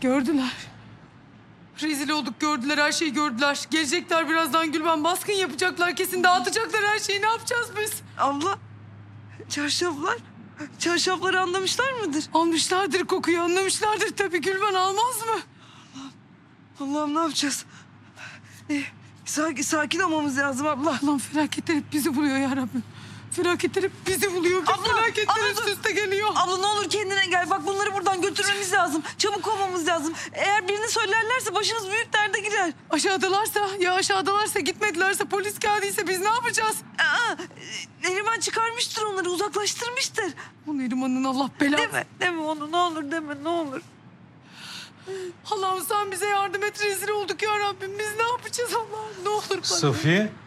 Gördüler. Rezil olduk, gördüler, her şeyi gördüler. Gelecekler birazdan Gülben, baskın yapacaklar kesin, dağıtacaklar her şeyi. Ne yapacağız biz? Abla, çarşaflar. Çarşafları anlamışlar mıdır? Almışlardır kokuyu, anlamışlardır tabii. Gülben almaz mı? Allah'ım ne yapacağız? Sakin olmamız lazım abla. Lan felaketler hep bizi buluyor ya Rabbim. Felaketler hep bizi buluyor. Felaketler üst üste geliyor. Abla ne olur kendine gel. Bak bunları buradan götürmemiz lazım. Çabuk olmamız lazım. Eğer birini söylerlerse başımız büyük derde girer. Aşağıdalarsa gitmedilerse, polis geldiyse biz ne yapacağız? Neriman çıkarmıştır onları, uzaklaştırmıştır. Bu Neriman'ın Allah belanı. Deme onu, ne olur deme, ne olur. Allah'ım sen bize yardım et, rezil olduk ya Rabbim. Biz ne yapacağız Allah'ım, ne olur bana. Safiye.